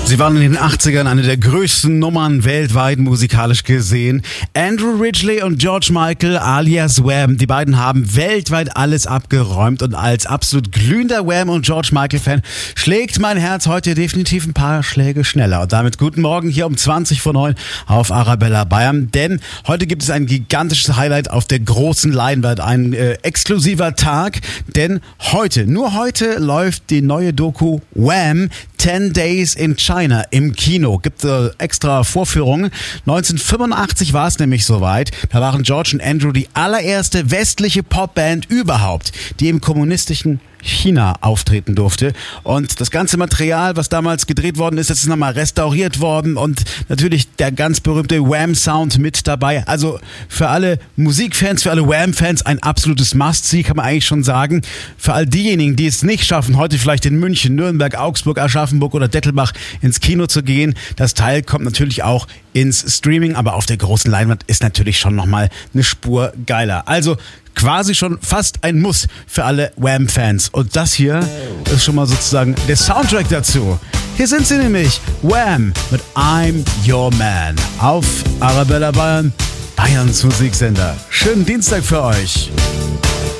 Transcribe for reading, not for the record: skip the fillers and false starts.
Sie waren in den 80ern eine der größten Nummern weltweit musikalisch gesehen. Andrew Ridgeley und George Michael alias Wham, die beiden haben weltweit alles abgeräumt und als absolut glühender Wham und George Michael Fan schlägt mein Herz heute definitiv ein paar Schläge schneller. Und damit guten Morgen hier um 20 vor 9 auf Arabella Bayern, denn heute gibt es ein gigantisches Highlight auf der großen Leinwand, ein exklusiver Tag, denn nur heute läuft die neue Doku Wham! 10 Days in China im Kino. Gibt extra Vorführungen. 1985 war es nämlich soweit. Da waren George und Andrew die allererste westliche Popband überhaupt, die im kommunistischen China auftreten durfte. Und das ganze Material, was damals gedreht worden ist, das ist nochmal restauriert worden und natürlich der ganz berühmte Wham-Sound mit dabei. Also für alle Musikfans, für alle Wham-Fans ein absolutes Must-See, kann man eigentlich schon sagen. Für all diejenigen, die es nicht schaffen, heute vielleicht in München, Nürnberg, Augsburg, Aschaffenburg oder Dettelbach ins Kino zu gehen, das Teil kommt natürlich auch ins Streaming, aber auf der großen Leinwand ist natürlich schon nochmal eine Spur geiler. Also quasi schon fast ein Muss für alle Wham-Fans. Und das hier ist schon mal sozusagen der Soundtrack dazu. Hier sind sie nämlich, Wham! Mit I'm Your Man auf Arabella Bayern, Bayerns Musiksender. Schönen Dienstag für euch.